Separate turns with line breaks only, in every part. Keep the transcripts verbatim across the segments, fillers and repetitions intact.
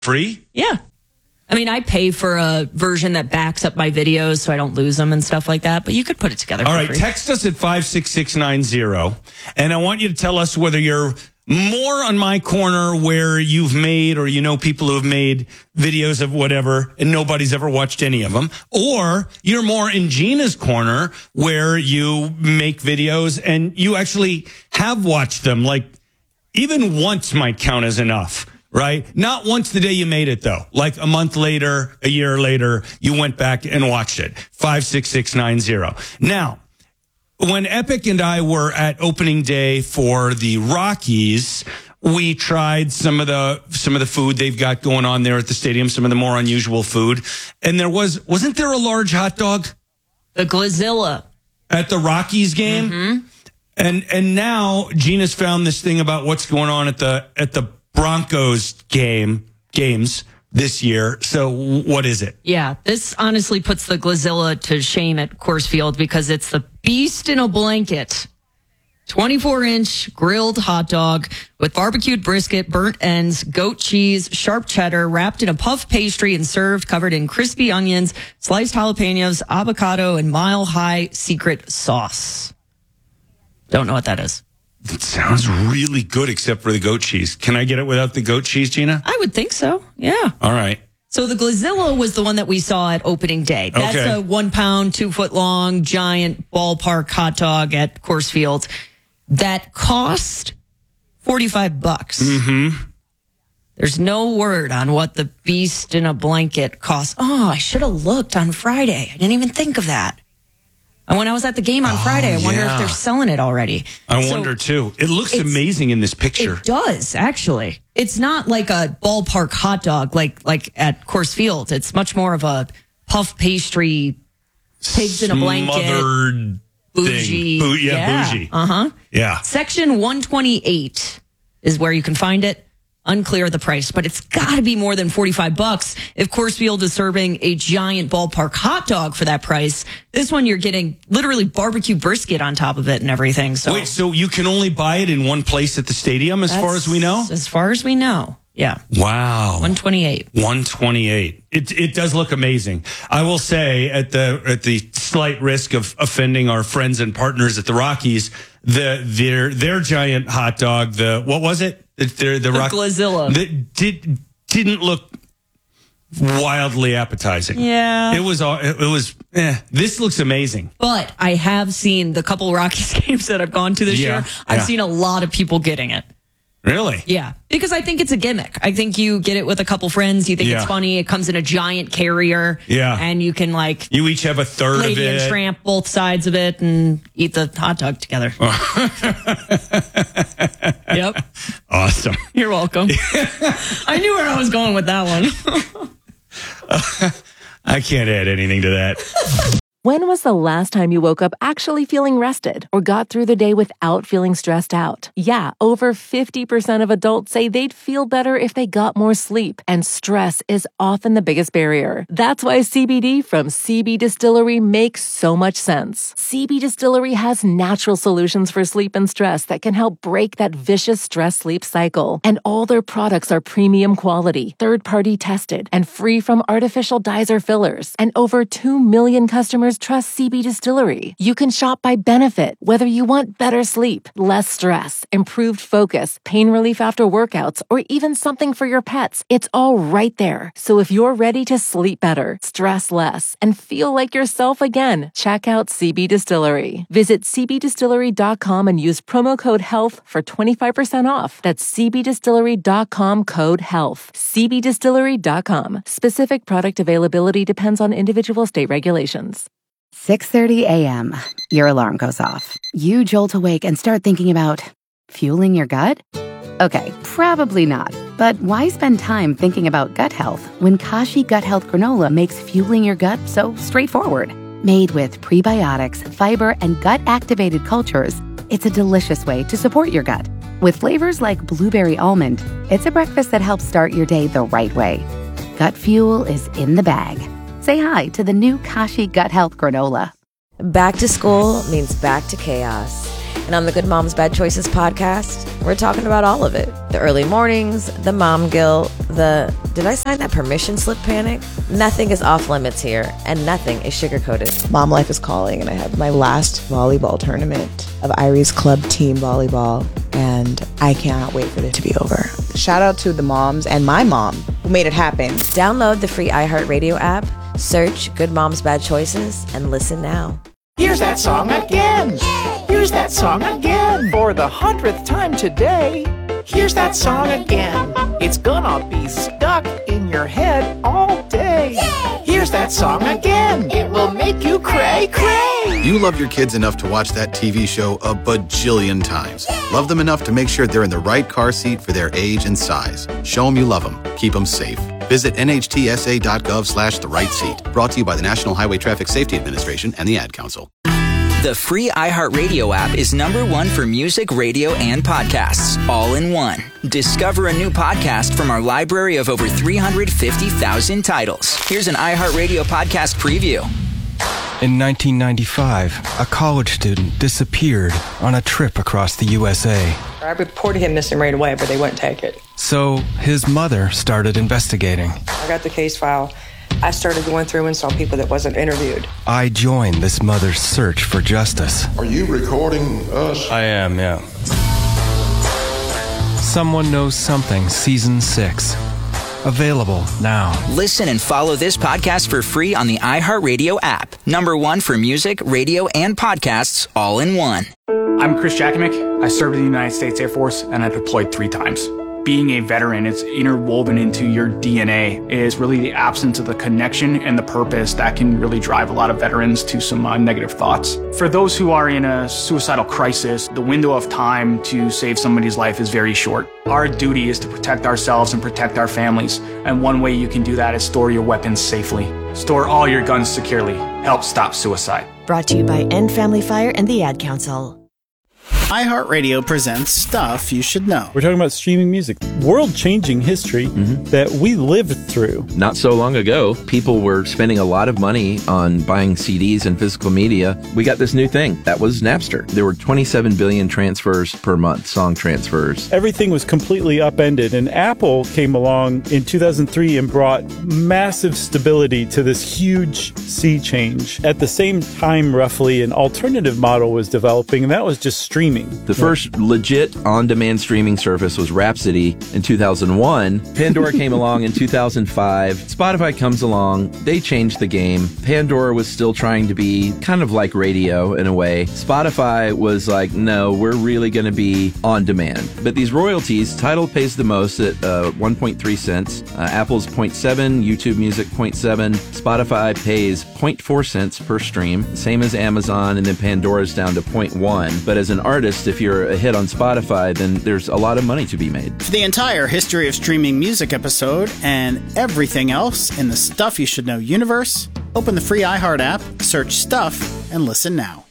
Free?
Yeah. I mean, I pay for a version that backs up my videos so I don't lose them and stuff like that, but you could put it together.
All
for
right,
free.
Text us at five six six nine zero, and I want you to tell us whether you're more on my corner where you've made or you know people who have made videos of whatever and nobody's ever watched any of them, or you're more in Gina's corner where you make videos and you actually have watched them. Like, even once might count as enough. Right? Not once the day you made it, though. Like a month later, a year later, you went back and watched it. five six six nine zero. Now, when Epic and I were at opening day for the Rockies, we tried some of the some of the food they've got going on there at the stadium, some of the more unusual food. And there was, wasn't there a large hot dog?
The Glazilla.
At the Rockies game?
Mm-hmm.
And and now Gina's found this thing about what's going on at the at the Broncos game games this year. So what is it?
Yeah, this honestly puts the Glazilla to shame at Coors Field because it's the beast in a blanket. twenty-four inch grilled hot dog with barbecued brisket, burnt ends, goat cheese, sharp cheddar, wrapped in a puff pastry and served covered in crispy onions, sliced jalapenos, avocado, and mile high secret sauce. Don't know what that is.
It sounds really good, except for the goat cheese. Can I get it without the goat cheese, Gina?
I would think so. Yeah.
All right.
So the Glazilla was the one that we saw at opening day. That's
Okay.
a one pound, two foot long, giant ballpark hot dog at Coors Field that cost forty-five bucks.
Mm-hmm.
There's no word on what the beast in a blanket costs. Oh, I should have looked on Friday. I didn't even think of that. And when I was at the game on
Oh,
Friday, I wonder
yeah.
if they're selling it already.
I
So
wonder, too. It looks
it's-
amazing in this picture.
It does, actually. It's not like a ballpark hot dog like like at Coors Field. It's much more of a puff pastry, pigs in a blanket,
Smothered
bougie.
thing. Bou- yeah,
yeah.
bougie.
Uh-huh.
Yeah.
Section one twenty-eight is where you can find it. Unclear the price, but it's got to be more than forty-five bucks if Coors Field is serving a giant ballpark hot dog for that price. This one, you're getting literally barbecue brisket on top of it and everything. So
Wait, so you can only buy it in one place at the stadium, as far as we know?
As far as we know. Yeah.
Wow.
one twenty-eight.
one twenty-eight. It it does look amazing. I will say, at the at the slight risk of offending our friends and partners at the Rockies, the their their giant hot dog, the what was it? The the, the,
The
Rock,
Glazilla.
the, did didn't look wildly appetizing.
Yeah.
It was all it, it was eh, this looks amazing.
But I have seen the couple Rockies games that I've gone to this
Yeah,
year. I've
yeah.
seen a lot of people getting it.
Really?
Yeah, because I think it's a gimmick. I think you get it with a couple friends. You think
Yeah.
it's funny. It comes in a giant carrier.
Yeah.
And you can like
You each have a third of
lady and
it.
tramp both sides of it and eat the hot dog together. Yep.
Awesome.
You're welcome. I knew where I was going with that one.
I can't add anything to that.
When was the last time you woke up actually feeling rested or got through the day without feeling stressed out? Yeah, over fifty percent of adults say they'd feel better if they got more sleep, and stress is often the biggest barrier. That's why C B D from C B Distillery makes so much sense. C B Distillery has natural solutions for sleep and stress that can help break that vicious stress-sleep cycle. And all their products are premium quality, third-party tested, and free from artificial dyes or fillers. And over two million customers trust C B Distillery. You can shop by benefit, whether you want better sleep, less stress, improved focus, pain relief after workouts, or even something for your pets. It's all right there. So if you're ready to sleep better, stress less, and feel like yourself again, check out C B Distillery. Visit c b distillery dot com and use promo code HEALTH for twenty-five percent off. That's c b distillery dot com code HEALTH. c b distillery dot com. Specific product availability depends on individual state regulations.
six thirty a.m. Your alarm goes off. You jolt awake and start thinking about fueling your gut? Okay, probably not. But why spend time thinking about gut health when Kashi Gut Health Granola makes fueling your gut so straightforward? Made with prebiotics, fiber, and gut-activated cultures, it's a delicious way to support your gut. With flavors like blueberry almond, it's a breakfast that helps start your day the right way. Gut fuel is in the bag. Say hi to the new Kashi Gut Health Granola.
Back to school means back to chaos. And on the Good Moms Bad Choices podcast, we're talking about all of it. The early mornings, the mom guilt, the did I sign that permission slip panic? Nothing is off limits here, and nothing is sugar-coated.
Mom life is calling, and I have my last volleyball tournament of Irie's Club Team Volleyball, and I cannot wait for it to be over. Shout out to the moms and my mom who made it happen.
Download the free iHeartRadio app, search Good Moms Bad Choices, and listen now.
Here's that song again. Here's that song again. For the hundredth time today. Here's that song again. It's gonna be stuck in your head all day. Here's that song again. It will make you cray cray.
You love your kids enough to watch that T V show a bajillion times. Love them enough to make sure they're in the right car seat for their age and size. Show them you love them. Keep them safe. Visit N H T S A dot gov slash the right seat. Brought to you by the National Highway Traffic Safety Administration and the Ad Council.
The free iHeartRadio app is number one for music, radio, and podcasts, all in one. Discover a new podcast from our library of over three hundred fifty thousand titles. Here's an iHeartRadio podcast preview.
In nineteen ninety-five, a college student disappeared on a trip across the U S A.
I reported him missing right away, but they wouldn't take it.
So his mother started investigating.
I got the case file. I started going through and saw people that wasn't interviewed.
I joined this mother's search for justice.
Are you recording us?
I am, yeah. Someone Knows Something, Season six. Available now.
Listen and follow this podcast for free on the iHeartRadio app. Number one for music, radio, and podcasts, all in one.
I'm Chris Jakimick. I served in the United States Air Force, and I deployed three times. Being a veteran, it's interwoven into your D N A. It is really the absence of the connection and the purpose that can really drive a lot of veterans to some uh, negative thoughts. For those who are in a suicidal crisis, the window of time to save somebody's life is very short. Our duty is to protect ourselves and protect our families. And one way you can do that is store your weapons safely. Store all your guns securely. Help stop suicide.
Brought to you by End Family Fire and the Ad Council.
iHeartRadio presents Stuff You Should Know.
We're talking about streaming music, world-changing history mm-hmm. that we lived through.
Not so long ago, people were spending a lot of money on buying C Ds and physical media. We got this new thing. That was Napster. There were twenty-seven billion transfers per month, song transfers.
Everything was completely upended, and Apple came along in two thousand three and brought massive stability to this huge sea change. At the same time, roughly, an alternative model was developing, and that was just streaming.
The first legit on-demand streaming service was Rhapsody in two thousand one. Pandora came along in two thousand five. Spotify comes along. They changed the game. Pandora was still trying to be kind of like radio in a way. Spotify was like, no, we're really going to be on demand. But these royalties, Tidal pays the most at uh, one point three cents. Uh, Apple's zero point seven, YouTube Music zero point seven. Spotify pays zero point four cents per stream, same as Amazon, and then Pandora's down to zero point one. But as an artist, if you're a hit on Spotify, then there's a lot of money to be made.
For the entire history of streaming music episode and everything else in the Stuff You Should Know universe, open the free iHeart app, search Stuff, and listen now.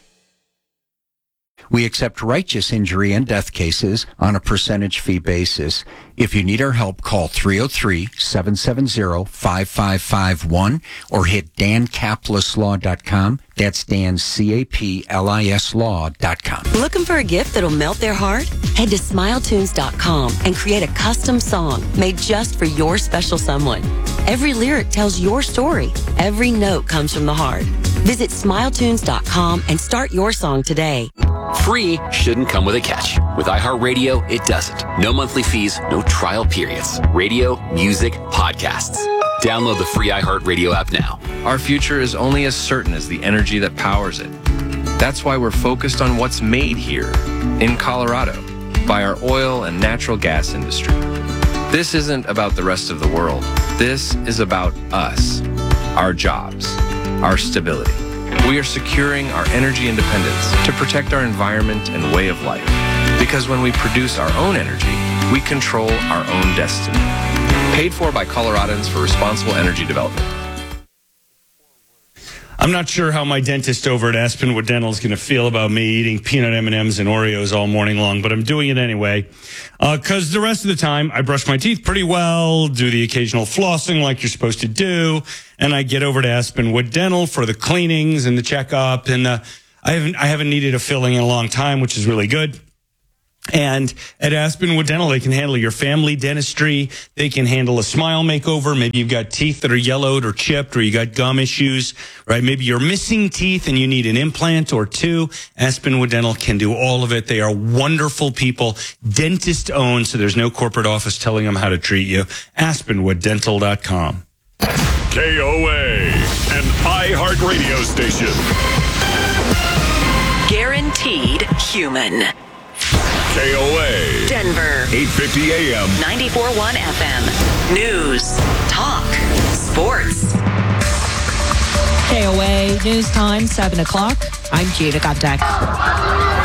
We accept righteous injury and death cases on a percentage fee basis. If you need our help, call three oh three, seven seven zero, five five five one or hit dan caplis law dot com. That's Dan, C A P L I S law dot com.
Looking for a gift that'll melt their heart? Head to smile tunes dot com and create a custom song made just for your special someone. Every lyric tells your story. Every note comes from the heart. Visit smile tunes dot com and start your song today.
Free shouldn't come with a catch. With iHeartRadio, it doesn't. No monthly fees, no trial periods. Radio, music, podcasts. Download the free iHeartRadio app now.
Our future is only as certain as the energy that powers it. That's why we're focused on what's made here, in Colorado, by our oil and natural gas industry. This isn't about the rest of the world. This is about us, our jobs, our stability. We are securing our energy independence to protect our environment and way of life. Because when we produce our own energy, we control our own destiny. Paid for by Coloradans for Responsible Energy Development.
I'm not sure how my dentist over at Aspenwood Dental is going to feel about me eating peanut M and M's and Oreos all morning long, but I'm doing it anyway. Because uh, the rest of the time, I brush my teeth pretty well, do the occasional flossing like you're supposed to do, and I get over to Aspenwood Dental for the cleanings and the checkup and the I haven't I haven't needed a filling in a long time, which is really good. And at Aspenwood Dental, they can handle your family dentistry. They can handle a smile makeover. Maybe you've got teeth that are yellowed or chipped, or you got gum issues, right? Maybe you're missing teeth and you need an implant or two. Aspenwood Dental can do all of it. They are wonderful people, dentist owned, so there's no corporate office telling them how to treat you. aspenwood dental dot com.
K O A, an iHeart radio station.
Guaranteed human.
K O A.
Denver.
eight fifty A M.
ninety-four point one F M. News. Talk. Sports.
K O A News Time, seven o'clock. I'm Gina Goddeck.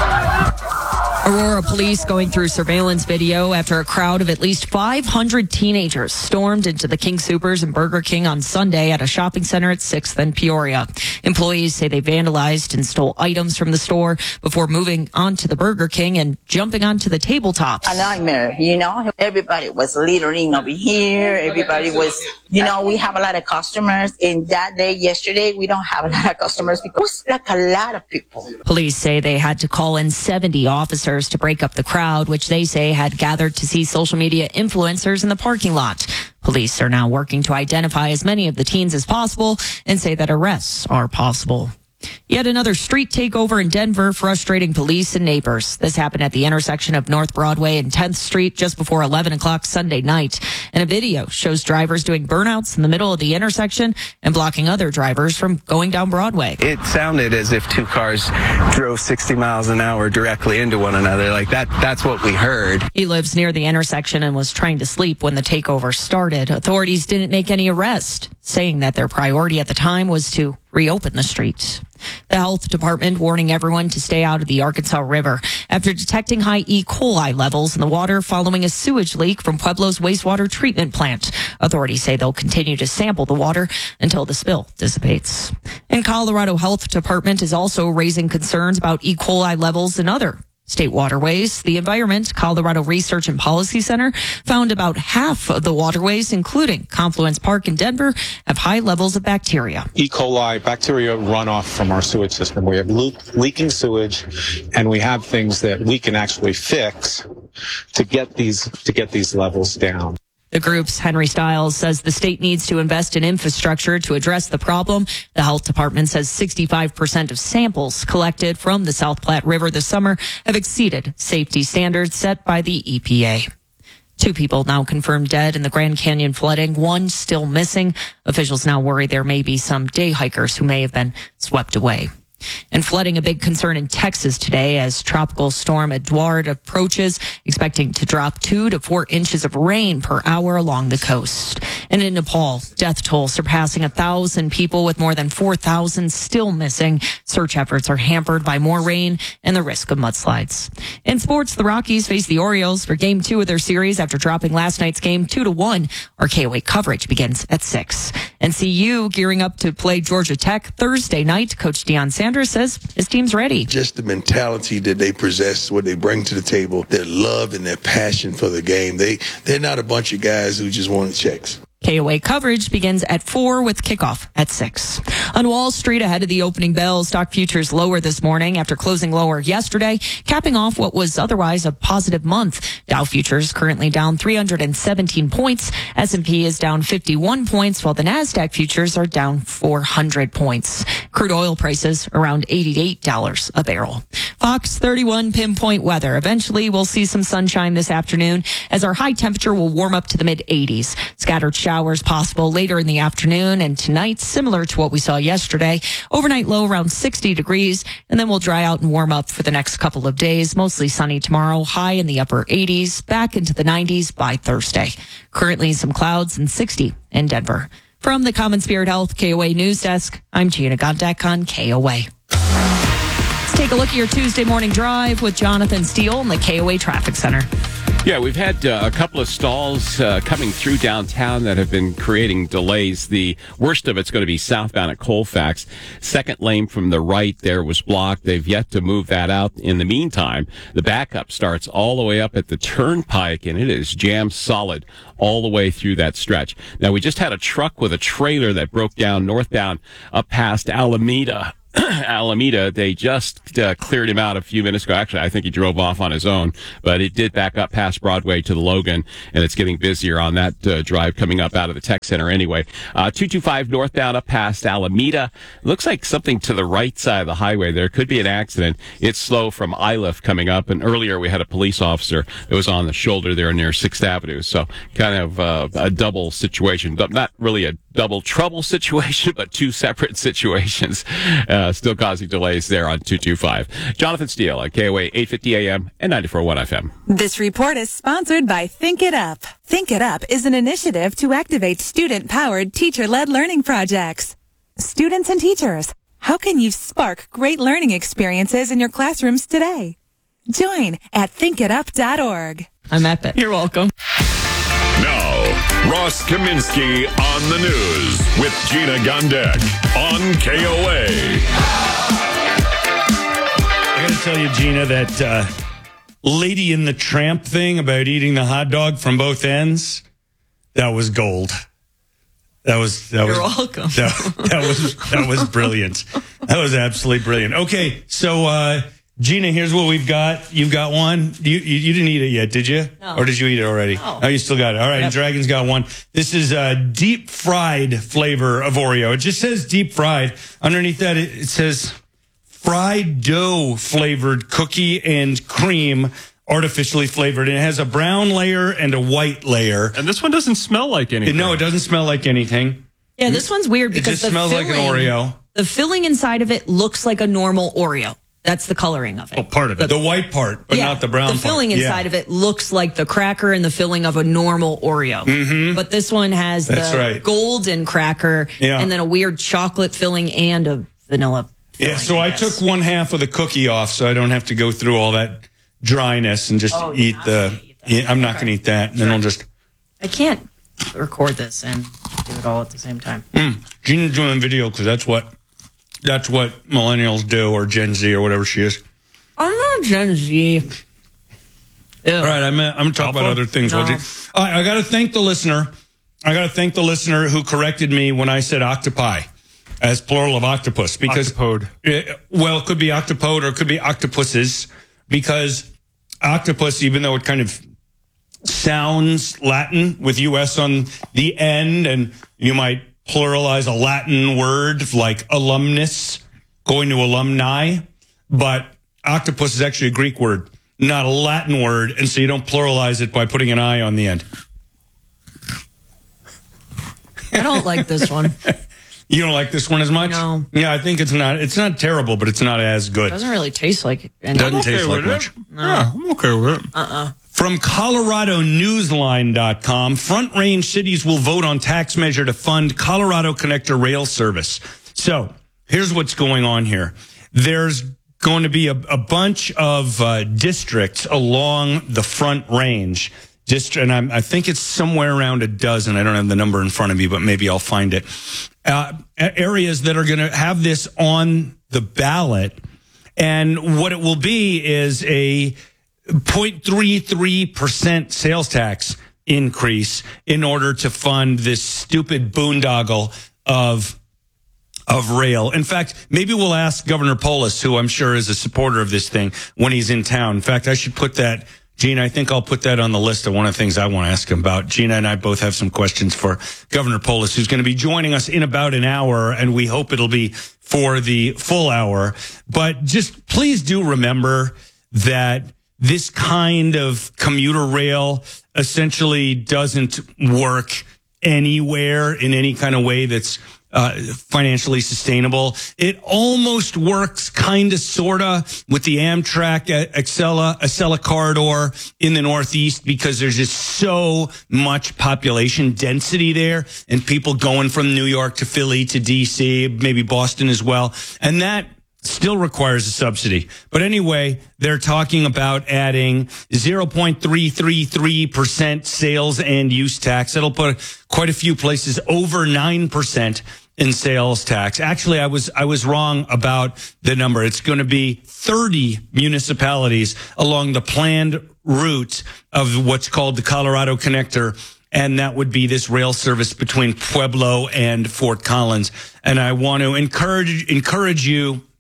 Aurora police going through surveillance video after a crowd of at least five hundred teenagers stormed into the King Soopers and Burger King on Sunday at a shopping center at sixth and Peoria. Employees say they vandalized and stole items from the store before moving on to the Burger King and jumping onto the tabletops.
A nightmare, you know? Everybody was littering over here. Everybody was, you know, we have a lot of customers. And that day, yesterday, we don't have a lot of customers because like a lot of people.
Police say they had to call in seventy officers to break up the crowd, which they say had gathered to see social media influencers in the parking lot. Police are now working to identify as many of the teens as possible and say that arrests are possible. Yet another street takeover in Denver, frustrating police and neighbors. This happened at the intersection of North Broadway and tenth Street just before eleven o'clock Sunday night. And a video shows drivers doing burnouts in the middle of the intersection and blocking other drivers from going down Broadway.
It sounded as if two cars drove sixty miles an hour directly into one another. Like that, that's what we heard.
He lives near the intersection and was trying to sleep when the takeover started. Authorities didn't make any arrest, saying that their priority at the time was to reopen the street. The health department warning everyone to stay out of the Arkansas River after detecting high E. coli levels in the water following a sewage leak from Pueblo's wastewater treatment plant. Authorities say they'll continue to sample the water until the spill dissipates. And Colorado Health Department is also raising concerns about E. coli levels in other state waterways. The Environment Colorado Research and Policy Center found about half of the waterways, including Confluence Park in Denver, have high levels of bacteria.
E. coli bacteria runoff from our sewage system. We have le- leaking sewage, and we have things that we can actually fix to get these to get these levels down.
The group's Henry Stiles says the state needs to invest in infrastructure to address the problem. The health department says sixty-five percent of samples collected from the South Platte River this summer have exceeded safety standards set by the E P A. Two people now confirmed dead in the Grand Canyon flooding, one still missing. Officials now worry there may be some day hikers who may have been swept away. And flooding a big concern in Texas today as Tropical Storm Edouard approaches, expecting to drop two to four inches of rain per hour along the coast. And in Nepal, death toll surpassing a thousand people with more than four thousand still missing. Search efforts are hampered by more rain and the risk of mudslides. In sports, the Rockies face the Orioles for game two of their series after dropping last night's game two to one. Our K O A coverage begins at six. And C U gearing up to play Georgia Tech Thursday night. Coach Deion Sanders says his team's ready.
Just the mentality that they possess, what they bring to the table, their love and their passion for the game. They, they're not a bunch of guys who just want checks.
K O A coverage begins at four with kickoff at six. On Wall Street ahead of the opening bell, stock futures lower this morning after closing lower yesterday, capping off what was otherwise a positive month. Dow futures currently down three hundred seventeen points. S and P is down fifty-one points, while the NASDAQ futures are down four hundred points. Crude oil prices around eighty-eight dollars a barrel. Fox thirty-one pinpoint weather. Eventually, we'll see some sunshine this afternoon as our high temperature will warm up to the mid eighties. Scattered showers possible later in the afternoon, and tonight similar to what we saw yesterday. Overnight low around sixty degrees, and then we'll dry out and warm up for the next couple of days. Mostly sunny tomorrow, high in the upper eighties, back into the nineties by Thursday. Currently some clouds and sixty in Denver. From the Common Spirit Health K O A News Desk, I'm Gina Goddeck on K O A. Let's take a look at your Tuesday morning drive with Jonathan Steele in the K O A Traffic Center.
Yeah, we've had uh, a couple of stalls uh, coming through downtown that have been creating delays. The worst of it's going to be southbound at Colfax. Second lane from the right there was blocked. They've yet to move that out. In the meantime, the backup starts all the way up at the Turnpike, and it is jammed solid all the way through that stretch. Now, we just had a truck with a trailer that broke down northbound up past Alameda. Alameda. They just uh, cleared him out a few minutes ago. Actually, I think he drove off on his own, but it did back up past Broadway to the Logan, and it's getting busier on that uh, drive coming up out of the Tech Center anyway. Uh, two two five northbound up past Alameda. Looks like something to the right side of the highway. There could be an accident. It's slow from Iliff coming up, and earlier we had a police officer that was on the shoulder there near sixth Avenue, so kind of uh, a double situation. Not really a double trouble situation, but two separate situations uh, still causing delays there on two two five. Jonathan Steele at K O A eight fifty A M and ninety-four point one F M.
This report is sponsored by Think It Up. Think It Up is an initiative to activate student-powered, teacher-led learning projects. Students and teachers, how can you spark great learning experiences in your classrooms today? Join at think it up dot org.
I'm Epic. You're welcome.
Now, Ross Kaminsky on the news with Gina Gondek on K O A.
I got to tell you, Gina, that uh, Lady in the Tramp thing about eating the hot dog from both ends, that was gold. That was that
You're
was
welcome.
That, that was that was brilliant. That was absolutely brilliant. Okay, so uh, Gina, here's what we've got. You've got one. You, you you didn't eat it yet, did you?
No.
Or did you eat it already?
No.
Oh, you still got it. All right,
Yep.
Dragon's got one. This is a deep fried flavor of Oreo. It just says deep fried. Underneath that, it, it says fried dough flavored cookie and cream, artificially flavored. And it has a brown layer and a white layer.
And this one doesn't smell like anything.
No, it doesn't smell like anything.
Yeah, this one's weird
It
because
just
the
smells like an
filling-
Oreo.
The filling inside of it looks like a normal Oreo. That's the coloring of it.
Oh, part of it. The white part, but
yeah,
not the brown
The filling
part.
inside of it looks like the cracker and the filling of a normal Oreo.
Mm-hmm.
But this one has
That's
the
right.
golden cracker
Yeah.
and then a weird chocolate filling and a vanilla.
Yeah, so I took one half of the cookie off so I don't have to go through all that dryness and just
Oh,
eat the. Yeah, I'm not going to eat that. And then I'll just.
I can't record this and do it all at the same time.
Mm, Gina's doing video because that's what that's what millennials do, or Gen Z, or whatever she is.
I'm not Gen Z.
All right, I'm I'm talking about other things.
No.
All right, I got to thank the listener. I got to thank the listener who corrected me when I said octopi as plural of octopus, because
Octopode.
It, well, it could be octopode or it could be octopuses, because octopus, even though it kind of sounds Latin with U S on the end, and you might pluralize a Latin word like alumnus, going to alumni, but octopus is actually a Greek word, not a Latin word, and so you don't pluralize it by putting an I on the end.
I don't like this one.
You don't like this one as much?
No.
Yeah, I think it's not. It's not terrible, but it's not as good.
It doesn't really taste like it.
It doesn't taste like much.
Yeah,
I'm okay with it.
Uh-uh.
From Colorado Newsline dot com, Front Range cities will vote on tax measure to fund Colorado Connector rail service. So here's what's going on here. There's going to be a, a bunch of uh, districts along the Front Range. Dist- and I'm, I think it's somewhere around a dozen. I don't have the number in front of me, but maybe I'll find it. Uh, areas that are going to have this on the ballot. And what it will be is a zero point three three percent sales tax increase in order to fund this stupid boondoggle of of rail. In fact, maybe we'll ask Governor Polis, who I'm sure is a supporter of this thing, when he's in town. In fact, I should put that, Gina, I think I'll put that on the list of one of the things I want to ask him about. Gina and I both have some questions for Governor Polis, who's going to be joining us in about an hour, and we hope it'll be for the full hour. But just please do remember that this kind of commuter rail essentially doesn't work anywhere in any kind of way that's uh, financially sustainable. It almost works kind of, sort of, with the Amtrak Acela, Acela corridor in the Northeast, because there's just so much population density there and people going from New York to Philly to D C, maybe Boston as well. And that still requires a subsidy. But anyway, they're talking about adding zero point three three three percent sales and use tax. That'll put quite a few places over nine percent in sales tax. Actually, I was I was wrong about the number. It's going to be thirty municipalities along the planned route of what's called the Colorado Connector. And that would be this rail service between Pueblo and Fort Collins. And I want to encourage encourage you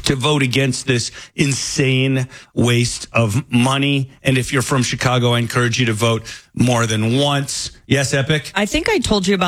to vote against this insane waste of money. And if you're from Chicago, I encourage you to vote more than once. Yes, Epic?
I think I told you about